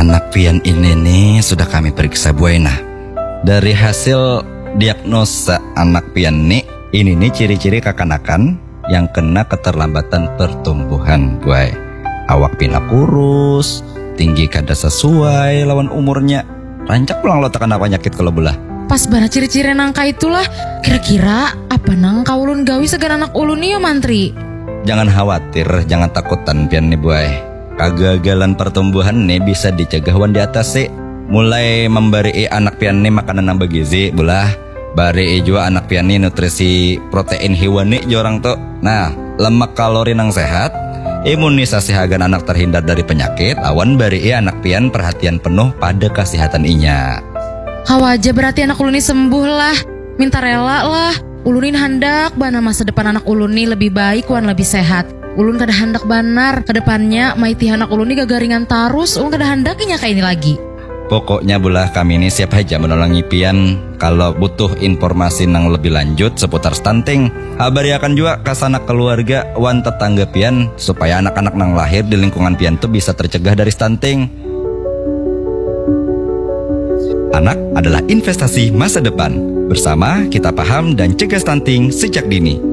Anak pian ini nih sudah kami periksa Bu Aina. Dari hasil diagnosa anak pian ini nih ciri-ciri kekanakan yang kena keterlambatan pertumbuhan Bu Ai. Awak pina kurus, tinggi kada sesuai lawan umurnya. Rancak pulang lo tekan penyakit kalau belah. Pas bana ciri-ciri nangka itulah. Kira-kira apa nangka ulun gawi segan anak ulun nih yo mantri? Jangan khawatir, jangan takutan pian nih Bu Ai. Kegagalan pertumbuhan nih bisa dicegah wan di atas sih. Mulai memberi anak pian nih makanan yang bergizi belah. Bari juga anak pian nih nutrisi protein hewani jorang tuh. Nah, lemak kalori nang sehat, imunisasi hagan anak terhindar dari penyakit, awan bari anak pian perhatian penuh pada kesehatan inya. Hawaja berarti anak ulun ini sembuh lah. Minta rela lah. Ulunin hendak bana masa depan anak ulun ini lebih baik wan lebih sehat. Ulun kada hendak banar kedepannya maiti anak ulun ini gagaringan tarus. Ulun kada hendakinya kayak ini lagi. Pokoknya belah kami ini siap aja menolongi pian kalau butuh informasi yang lebih lanjut seputar stunting. Habariakan juga ke sanak keluarga wan tetangga pian supaya anak-anak nang lahir di lingkungan pian tuh bisa tercegah dari stunting. Anak adalah investasi masa depan. Bersama kita paham dan cegah stunting sejak dini.